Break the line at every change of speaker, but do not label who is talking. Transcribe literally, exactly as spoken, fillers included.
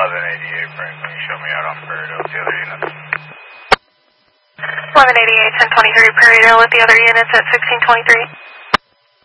eleven eighty-eight, Franklin, you show me out on Prairie Dale with the other units.
eleven eighty-eight, ten twenty-three, Prairie Dale with the other units at sixteen twenty-three.